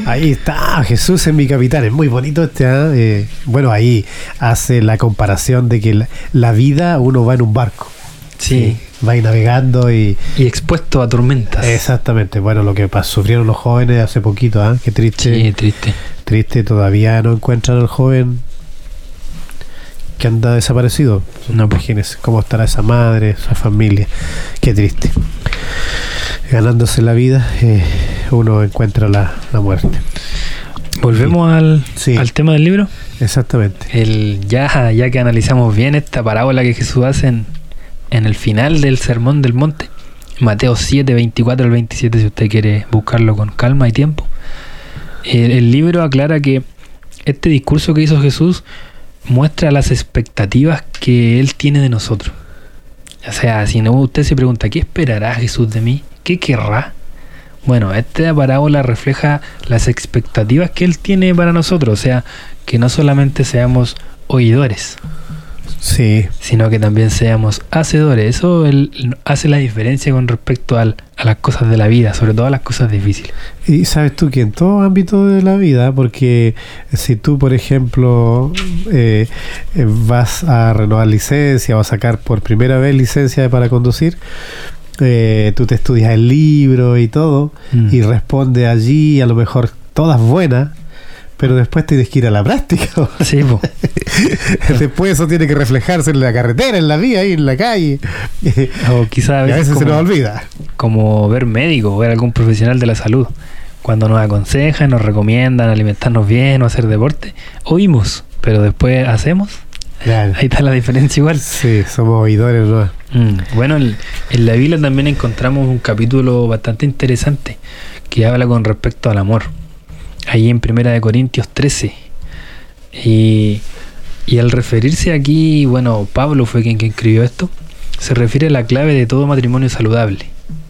Ahí está, Jesús es mi capitán. Es muy bonito bueno, ahí hace la comparación de que la vida uno va en un barco. Sí. Va ahí navegando y expuesto a tormentas. Exactamente. Bueno, lo que sufrieron los jóvenes hace poquito, qué triste. Sí, triste. Triste, todavía no encuentran al joven que anda desaparecido. No, imagínense cómo estará esa madre, esa familia. Qué triste. Ganándose la vida, uno encuentra la muerte. Volvemos al tema del libro. Exactamente. Ya que analizamos bien esta parábola que Jesús hace en el final del Sermón del Monte, Mateo 7, 24 al 27, si usted quiere buscarlo con calma y tiempo. El libro aclara que este discurso que hizo Jesús muestra las expectativas que Él tiene de nosotros. O sea, si usted se pregunta, ¿qué esperará Jesús de mí? ¿Qué querrá? Bueno, esta parábola refleja las expectativas que Él tiene para nosotros. O sea, que no solamente seamos oidores, sí, sino que también seamos hacedores. Eso hace la diferencia con respecto a las cosas de la vida, sobre todo a las cosas difíciles. Y sabes tú que en todo ámbito de la vida, porque si tú, por ejemplo, vas a renovar licencia o a sacar por primera vez licencia para conducir, tú te estudias el libro y todo, y responde allí, a lo mejor todas buenas, pero después tienes que ir a la práctica. Sí, po. Después eso tiene que reflejarse en la carretera, en la vía, ahí en la calle. O quizás a veces se nos olvida. Como ver médico, ver algún profesional de la salud. Cuando nos aconsejan, nos recomiendan alimentarnos bien o hacer deporte, oímos, pero después hacemos. Claro. Ahí está la diferencia igual. Sí, somos oidores, ¿no? Bueno, en la Biblia también encontramos un capítulo bastante interesante que habla con respecto al amor. Ahí en 1 Corintios 13. Y al referirse aquí, bueno, Pablo fue quien escribió esto, se refiere a la clave de todo matrimonio saludable.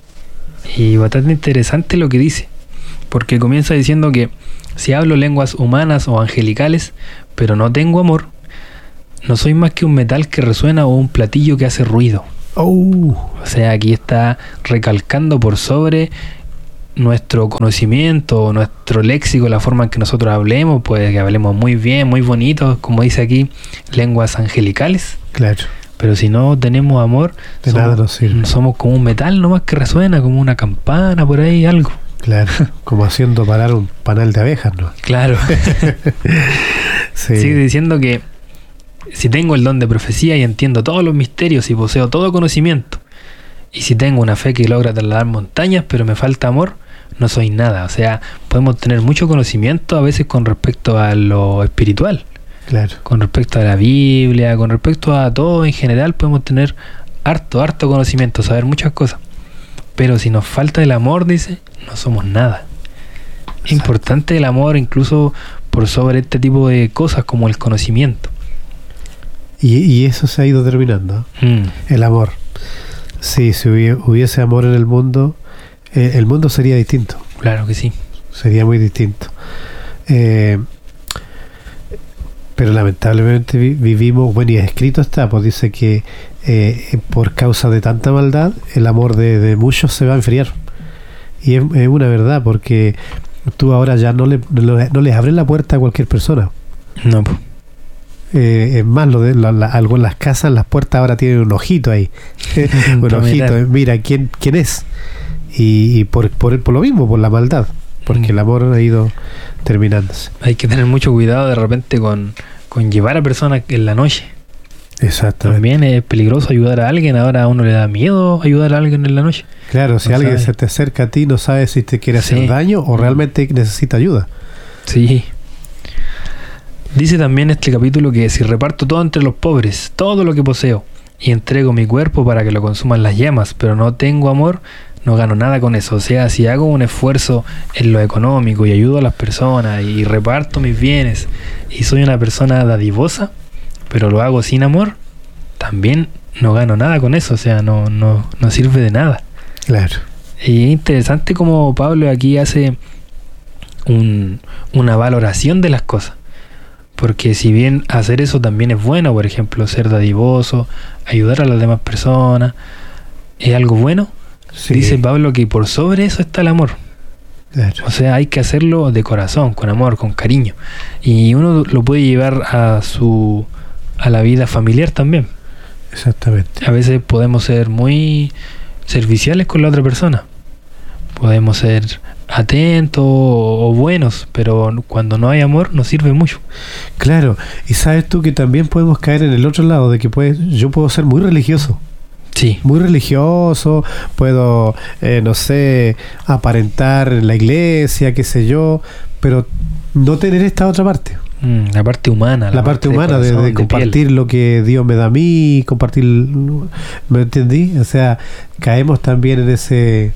Y bastante interesante lo que dice, porque comienza diciendo que si hablo lenguas humanas o angelicales, pero no tengo amor, no soy más que un metal que resuena o un platillo que hace ruido. O sea, aquí está recalcando por sobre nuestro conocimiento, nuestro léxico, la forma en que nosotros hablemos, pues que hablemos muy bien, muy bonito, como dice aquí, lenguas angelicales. Claro. Pero si no tenemos amor, nada nos sirve. Somos como un metal nomás que resuena, como una campana por ahí, algo. Claro, como haciendo parar un panal de abejas, ¿no? Claro. Sí. Sigue diciendo que si tengo el don de profecía y entiendo todos los misterios y poseo todo conocimiento, y si tengo una fe que logra trasladar montañas, pero me falta amor, no soy nada. O sea, podemos tener mucho conocimiento a veces con respecto a lo espiritual. Claro. Con respecto a la Biblia, con respecto a todo en general, podemos tener harto conocimiento, saber muchas cosas. Pero si nos falta el amor, dice, no somos nada. Es importante el amor incluso por sobre este tipo de cosas como el conocimiento. Y eso se ha ido terminando. El amor. Sí, si hubiese amor en el mundo sería distinto. Claro que sí. Sería muy distinto. Pero lamentablemente vivimos, bueno, y escrito está, pues dice que por causa de tanta maldad, el amor de muchos se va a enfriar. Y es una verdad, porque tú ahora ya no les abres la puerta a cualquier persona. No, pues. Es más, algo en las casas, las puertas ahora tienen un ojito ahí. Un ojito, mira quién es. Y por lo mismo, por la maldad, porque el amor ha ido terminándose. Hay que tener mucho cuidado de repente con llevar a personas en la noche. Exactamente. También es peligroso ayudar a alguien. Ahora a uno le da miedo ayudar a alguien en la noche. Claro, si alguien se te acerca a ti, no sabes si te quiere hacer daño o realmente necesita ayuda. Sí. Dice también este capítulo que si reparto todo entre los pobres, todo lo que poseo, y entrego mi cuerpo para que lo consuman las llamas, pero no tengo amor, no gano nada con eso. O sea, si hago un esfuerzo en lo económico y ayudo a las personas y reparto mis bienes y soy una persona dadivosa, pero lo hago sin amor, también no gano nada con eso. O sea, no sirve de nada. Claro. Y es interesante como Pablo aquí hace una valoración de las cosas. Porque si bien hacer eso también es bueno, por ejemplo, ser dadivoso, ayudar a las demás personas, es algo bueno, sí. Dice Pablo que por sobre eso está el amor. Claro. O sea, hay que hacerlo de corazón, con amor, con cariño. Y uno lo puede llevar a la vida familiar también. Exactamente. A veces podemos ser muy serviciales con la otra persona. Podemos ser atentos o buenos, pero cuando no hay amor no sirve mucho. Claro, y sabes tú que también podemos caer en el otro lado, de que yo puedo ser muy religioso. Sí. Muy religioso, puedo, no sé, aparentar en la iglesia, qué sé yo, pero no tener esta otra parte. La parte humana. La parte humana de compartir piel. Lo que Dios me da a mí, compartir, ¿me entendí? O sea, caemos también en ese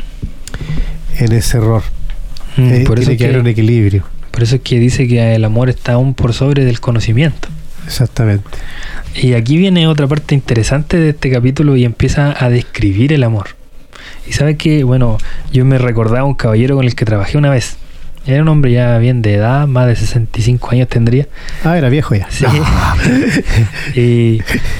error. Por eso tiene que haber un equilibrio. Por eso es que dice que el amor está aún por sobre del conocimiento. Exactamente. Y aquí viene otra parte interesante de este capítulo y empieza a describir el amor. Y sabes que, bueno, yo me recordaba un caballero con el que trabajé una vez. Era un hombre ya bien de edad, más de 65 años tendría. Ah, era viejo ya. Sí. y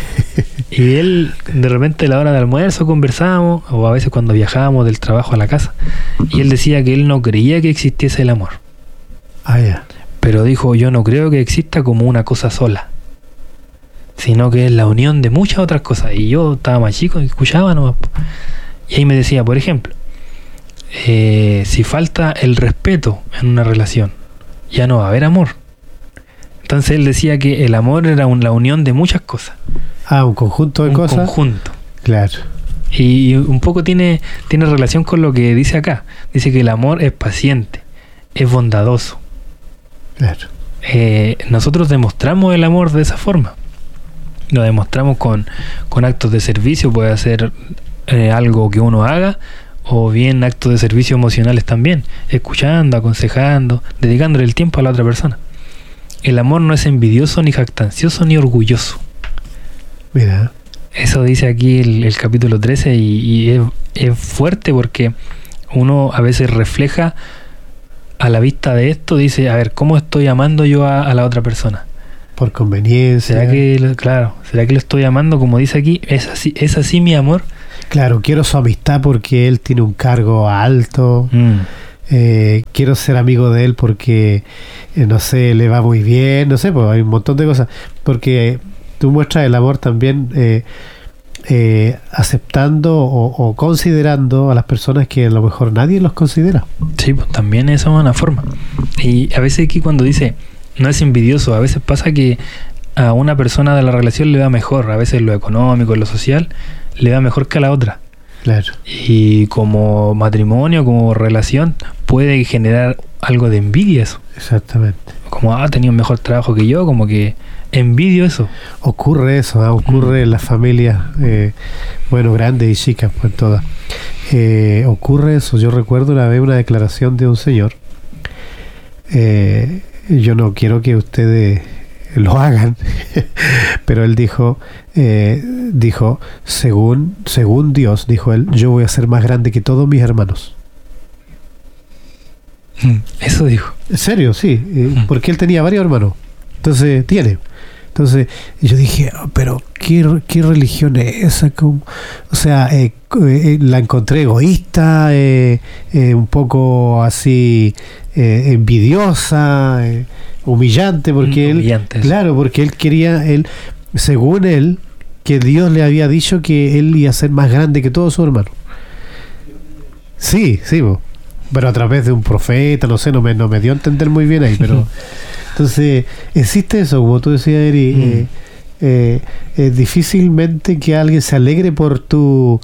él, de repente a la hora de almuerzo conversábamos, o a veces cuando viajábamos del trabajo a la casa, y él decía que él no creía que existiese el amor. Ah, ya. Pero dijo, yo no creo que exista como una cosa sola, sino que es la unión de muchas otras cosas. Y yo estaba más chico y escuchaba nomás. Y ahí me decía, por ejemplo, si falta el respeto en una relación, ya no va a haber amor. Entonces él decía que el amor era la unión de muchas cosas. Ah, un conjunto de cosas. Un conjunto. Claro. Y un poco tiene relación con lo que dice acá. Dice que el amor es paciente, es bondadoso. Claro. Nosotros demostramos el amor de esa forma. Lo demostramos con actos de servicio. Puede ser algo que uno haga, o bien actos de servicio emocionales también, escuchando, aconsejando, dedicándole el tiempo a la otra persona. El amor no es envidioso, ni jactancioso, ni orgulloso. Mira. Eso dice aquí el capítulo 13 y es fuerte, porque uno a veces refleja a la vista de esto, dice, a ver, ¿cómo estoy amando yo a la otra persona? Por conveniencia. ¿Será que lo estoy amando como dice aquí? ¿Es así mi amor? Claro, quiero su amistad porque él tiene un cargo alto. Quiero ser amigo de él porque, no sé, le va muy bien. No sé, pues hay un montón de cosas. Porque tú muestras el amor también aceptando o considerando a las personas que a lo mejor nadie los considera. Sí, pues también esa es una forma. Y a veces aquí cuando dice no es envidioso, a veces pasa que a una persona de la relación le va mejor, a veces en lo económico, en lo social, le va mejor que a la otra. Claro. Y como matrimonio, como relación, puede generar algo de envidia eso. Exactamente. Como, ha tenido un mejor trabajo que yo, como que envidio eso. Ocurre eso, ocurre en las familias, grandes y chicas, pues todas. Ocurre eso. Yo recuerdo una vez una declaración de un señor. Yo no quiero que ustedes lo hagan, pero él dijo, según Dios, dijo él, yo voy a ser más grande que todos mis hermanos. Eso dijo. ¿En serio? Sí, porque él tenía varios hermanos. Entonces yo dije, pero ¿qué religión es esa? O sea, la encontré egoísta, un poco así envidiosa, humillante, porque porque él quería, según él, que Dios le había dicho que él iba a ser más grande que todos sus hermanos. Sí, pero a través de un profeta, no sé, no me dio a entender muy bien ahí, pero entonces existe eso, como tú decías, Eri, difícilmente que alguien se alegre por tu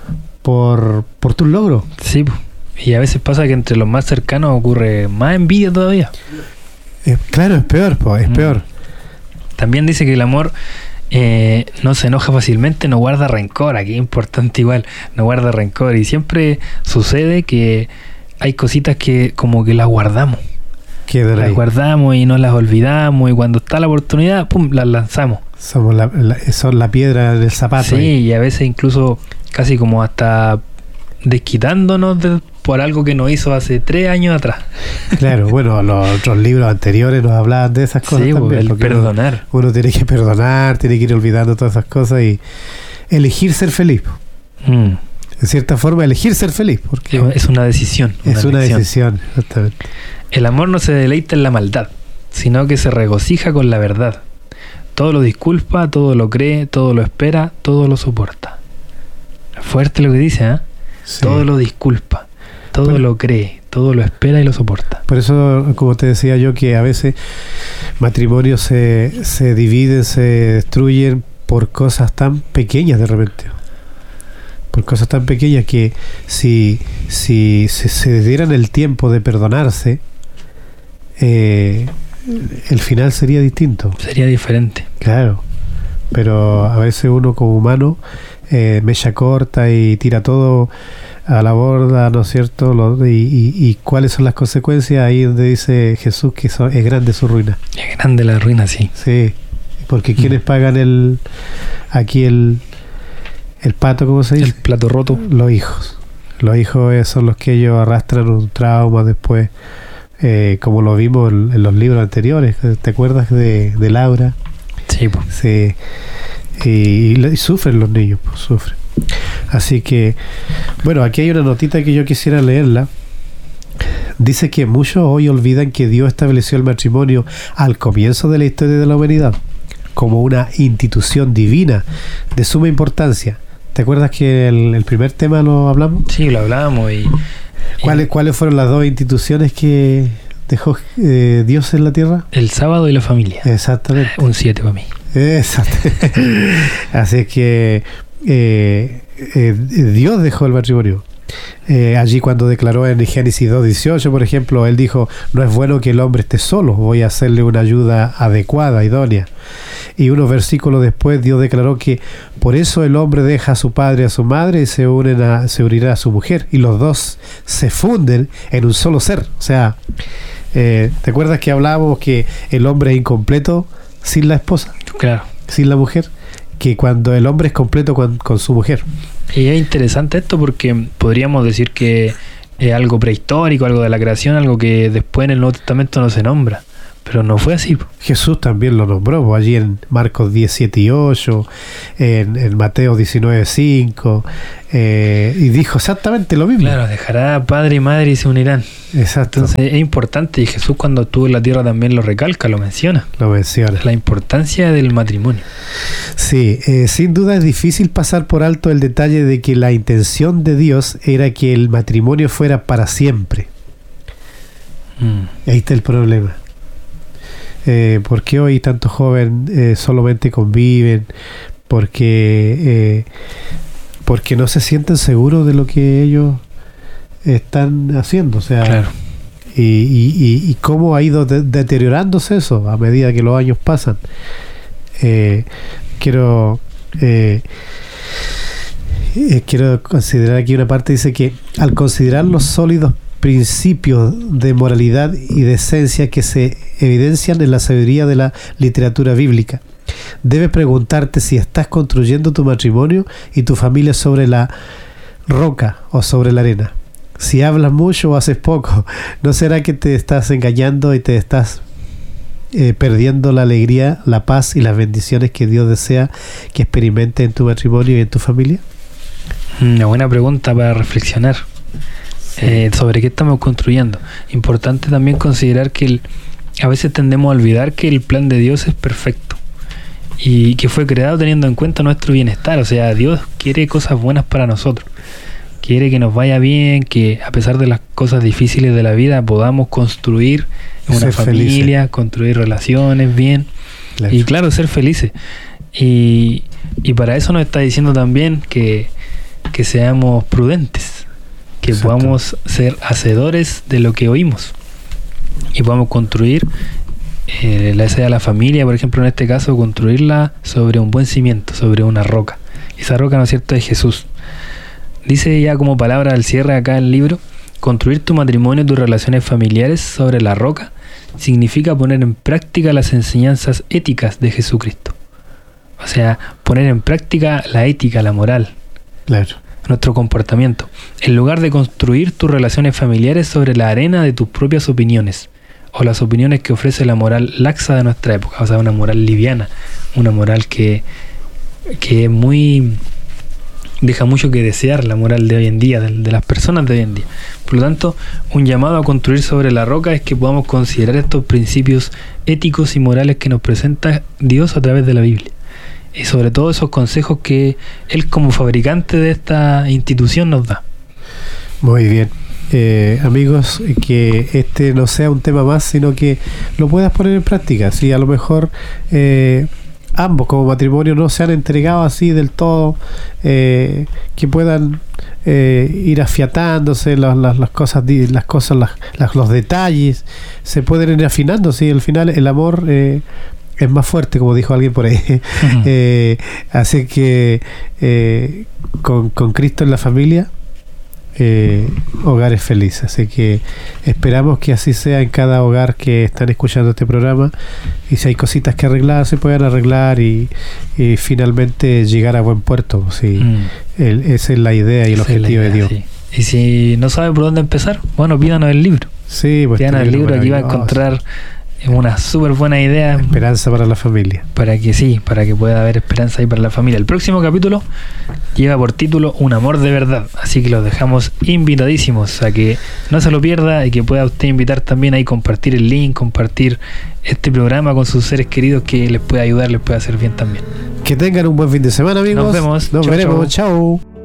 logro. Sí, y a veces pasa que entre los más cercanos ocurre más envidia todavía. Claro, es peor, es peor. También dice que el amor no se enoja fácilmente, no guarda rencor. Aquí es importante igual, no guarda rencor. Y sucede que hay cositas que como que las guardamos. Las guardamos y no las olvidamos, y cuando está la oportunidad, ¡pum!, las lanzamos. Son la piedra del zapato. Sí, y a veces incluso casi como hasta desquitándonos por algo que nos hizo hace 3 años atrás. Claro, bueno, los otros libros anteriores nos hablaban de esas cosas, sí, también. El perdonar. Uno tiene que perdonar, tiene que ir olvidando todas esas cosas y elegir ser feliz. en cierta forma, elegir ser feliz. Porque es una decisión. Es una decisión, exactamente. El amor no se deleita en la maldad, sino que se regocija con la verdad. Todo lo disculpa, todo lo cree, todo lo espera, todo lo soporta. Fuerte lo que dice, ¿eh? Sí. Todo lo disculpa, todo lo cree, todo lo espera y lo soporta. Por eso, como te decía yo, que a veces matrimonios se dividen, se destruyen por cosas tan pequeñas de repente. Por cosas tan pequeñas que si se dieran el tiempo de perdonarse, el final sería distinto. Sería diferente. Claro. Pero a veces uno como humano mecha corta y tira todo a la borda, ¿no es cierto? Y cuáles son las consecuencias, ahí donde dice Jesús que es grande su ruina. Es grande la ruina, sí. Sí, porque ¿quiénes pagan el pato, ¿cómo se dice? El plato roto. Los hijos. Los hijos son los que ellos arrastran un trauma después, como lo vimos en los libros anteriores. ¿Te acuerdas de Laura? Sí, pues. Sí. Y sufren los niños, pues sufren. Así que, bueno, aquí hay una notita que yo quisiera leerla. Dice que muchos hoy olvidan que Dios estableció el matrimonio al comienzo de la historia de la humanidad como una institución divina de suma importancia. ¿Te acuerdas que el primer tema lo hablamos? Sí, lo hablábamos. ¿Cuáles fueron las dos instituciones que dejó Dios en la tierra? El sábado y la familia. Exactamente. Un 7 para mí. Exacto. Así es que Dios dejó el matrimonio. Allí cuando declaró en Génesis 2:18, por ejemplo, él dijo: no es bueno que el hombre esté solo, voy a hacerle una ayuda adecuada, idónea. Y unos versículos después Dios declaró que por eso el hombre deja a su padre y a su madre y se unirá a su mujer, y los dos se funden en un solo ser. O sea, ¿te acuerdas que hablábamos que el hombre es incompleto sin la esposa? Claro. Sin la mujer. Que cuando el hombre es completo con su mujer. Y es interesante esto porque podríamos decir que es algo prehistórico, algo de la creación, algo que después en el Nuevo Testamento no se nombra. Pero no fue así. Jesús también lo nombró, allí en Marcos 10:7-8, en Mateo 19:5, y dijo exactamente lo mismo. Claro, dejará padre y madre y se unirán. Exacto. Entonces es importante, y Jesús cuando estuvo en la tierra también lo recalca, lo menciona. La importancia del matrimonio. Sí, sin duda es difícil pasar por alto el detalle de que la intención de Dios era que el matrimonio fuera para siempre. Ahí está el problema. ¿Por qué hoy tantos jóvenes solamente conviven? Porque no se sienten seguros de lo que ellos están haciendo. O sea, claro. Y cómo ha ido deteriorándose eso a medida que los años pasan. Quiero considerar aquí una parte. Dice que al considerar los sólidos principios de moralidad y decencia que se evidencian en la sabiduría de la literatura bíblica, debes preguntarte si estás construyendo tu matrimonio y tu familia sobre la roca o sobre la arena. Si hablas mucho o haces poco, ¿no será que te estás engañando y te estás perdiendo la alegría, la paz y las bendiciones que Dios desea que experimentes en tu matrimonio y en tu familia? Una buena pregunta para reflexionar. Sobre qué estamos construyendo. Importante también considerar que a veces tendemos a olvidar que el plan de Dios es perfecto y que fue creado teniendo en cuenta nuestro bienestar. O sea, Dios quiere cosas buenas para nosotros, quiere que nos vaya bien, que a pesar de las cosas difíciles de la vida podamos construir una familia, felices, construir relaciones bien, claro. Y claro, ser felices. Y para eso nos está diciendo también que seamos prudentes, que Exacto. Podamos ser hacedores de lo que oímos y podamos construir la familia, por ejemplo, en este caso, construirla sobre un buen cimiento, sobre una roca. Esa roca, ¿no es cierto?, es Jesús. Dice ya como palabra al cierre acá el libro: construir tu matrimonio y tus relaciones familiares sobre la roca significa poner en práctica las enseñanzas éticas de Jesucristo. O sea, poner en práctica la ética, la moral. Claro. Nuestro comportamiento, en lugar de construir tus relaciones familiares sobre la arena de tus propias opiniones o las opiniones que ofrece la moral laxa de nuestra época. O sea, una moral liviana, una moral que es muy deja mucho que desear la moral de hoy en día, de las personas de hoy en día. Por lo tanto, un llamado a construir sobre la roca es que podamos considerar estos principios éticos y morales que nos presenta Dios a través de la Biblia. Y sobre todo esos consejos que Él como fabricante de esta institución nos da. Muy bien. Amigos, que este no sea un tema más, sino que lo puedas poner en práctica. Si a lo mejor ambos como matrimonio no se han entregado así del todo, que puedan ir afiatándose las cosas, los detalles, se pueden ir afinando. ¿Sí? Al final el amor es más fuerte, como dijo alguien por ahí. Así que con Cristo en la familia, hogares felices. Así que esperamos que así sea en cada hogar que están escuchando este programa, y si hay cositas que arreglar se puedan arreglar y finalmente llegar a buen puerto. Sí. Esa es la idea y el objetivo de Dios. Sí. Y si no sabe por dónde empezar, bueno, pídanos el libro. Sí, pues pídanos el libro, aquí va a encontrar una súper buena idea. Esperanza para la familia. Para que pueda haber esperanza ahí para la familia. El próximo capítulo lleva por título Un amor de verdad. Así que los dejamos invitadísimos a que no se lo pierda y que pueda usted invitar también ahí, compartir el link, compartir este programa con sus seres queridos, que les pueda ayudar, les pueda hacer bien también. Que tengan un buen fin de semana, amigos. Nos vemos. Nos veremos. Chao.